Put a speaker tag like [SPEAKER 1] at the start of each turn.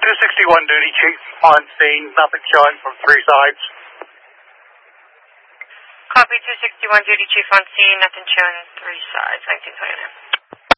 [SPEAKER 1] 261 duty chief on scene, nothing showing from three sides.
[SPEAKER 2] Copy 261 duty chief on scene, nothing showing three sides, 1929.